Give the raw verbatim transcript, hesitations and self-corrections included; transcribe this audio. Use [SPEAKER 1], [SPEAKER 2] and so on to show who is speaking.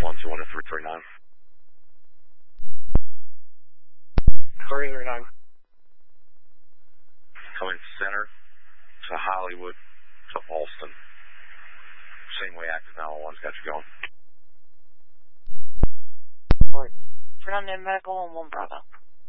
[SPEAKER 1] one two one to three three nine.
[SPEAKER 2] three three nine.
[SPEAKER 1] Coming center to Hollywood to Alston. Same way active nine one one's got you going.
[SPEAKER 2] Alright. three nine medical on one Bravo.